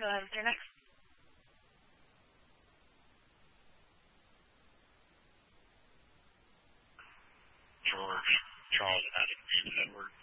Go ahead with your next. George Charles Adam David Edward